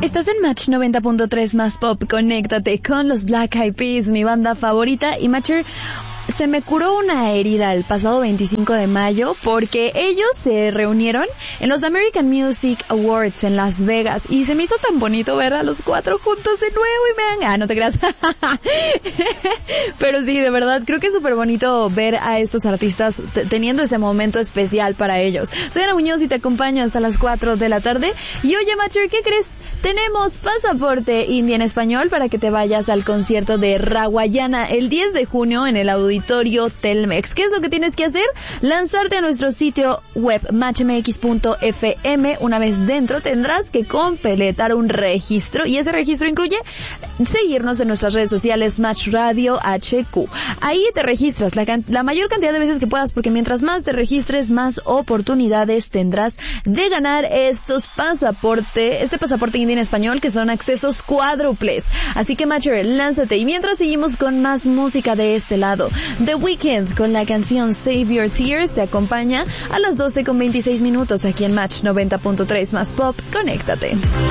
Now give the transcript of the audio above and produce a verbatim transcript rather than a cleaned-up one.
Estás en Match noventa punto tres más pop. Conéctate con los Black Eyed Peas, mi banda favorita. Y Matcher, se me curó una herida el pasado veinticinco de mayo porque ellos se reunieron en los American Music Awards en Las Vegas y se me hizo tan bonito ver a los cuatro juntos de nuevo y me dan... Ah, no te creas. Pero sí, de verdad, creo que es súper bonito ver a estos artistas t- teniendo ese momento especial para ellos. Soy Ana Muñoz y te acompaño hasta las cuatro de la tarde. Y oye, Matcher, ¿qué crees? Tenemos pasaporte indie en español para que te vayas al concierto de Rawayana el diez de junio en el Auditorio Telmex. ¿Qué es lo que tienes que hacer? Lanzarte a nuestro sitio web match m x punto f m. Una vez dentro tendrás que completar un registro y ese registro incluye seguirnos en nuestras redes sociales Match Radio H Q. Ahí te registras la, can- la mayor cantidad de veces que puedas, porque mientras más te registres, más oportunidades tendrás de ganar estos pasaporte, este pasaporte indie en español, que son accesos cuádruples. Así que Matcher, lánzate. Y mientras seguimos con más música de este lado, The Weeknd con la canción Save Your Tears te acompaña a las doce con veintiséis minutos aquí en Match noventa punto tres más pop. Conéctate.